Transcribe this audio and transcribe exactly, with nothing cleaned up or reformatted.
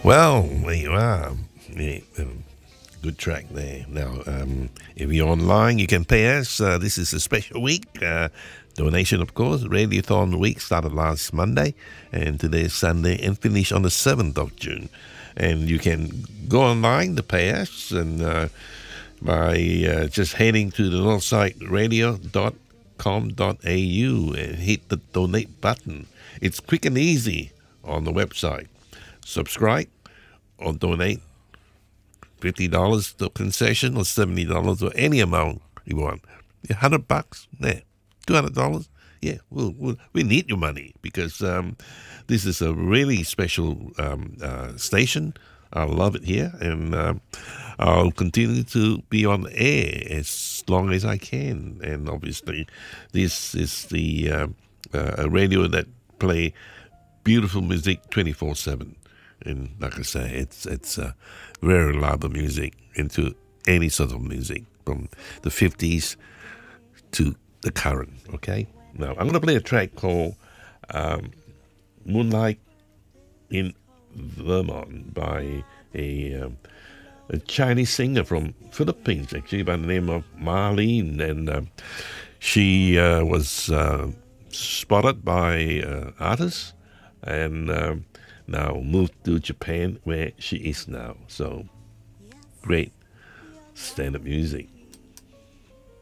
Well, there you are. Yeah, um, good track there. Now, um, if you're online, you can pay us. Uh, this is a special week. Uh, donation, of course. Radiothon week started last Monday, and today is Sunday, and finish on the seventh of June. And you can go online to pay us and uh, by uh, just heading to the northside radio dot com dot a u and hit the donate button. It's quick and easy on the website. Subscribe or donate fifty dollars to concession or seventy dollars or any amount you want. one hundred bucks? Yeah. two hundred dollars? Yeah, we'll, we'll, we need your money because um, this is a really special um, uh, station. I love it here, and uh, I'll continue to be on air as long as I can. And obviously, this is the uh, uh, a radio that play beautiful music twenty-four seven. And like I say, it's it's uh, very reliable music into any sort of music from the fifties to the current. Okay, now I'm going to play a track called um, "Moonlight in Vermont" by a, um, a Chinese singer from Philippines, actually by the name of Marlene, and uh, she uh, was uh, spotted by uh, artists and. Uh, now moved to Japan where she is now. So great stand-up music.